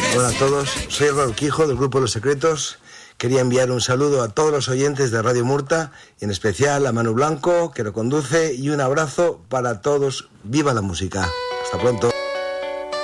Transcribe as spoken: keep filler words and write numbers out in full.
Hola a todos, soy Raúl Quijo del grupo Los Secretos. Quería enviar un saludo a todos los oyentes de Radio Murta y en especial a Manu Blanco, que lo conduce, y un abrazo para todos. ¡Viva la música! Hasta pronto.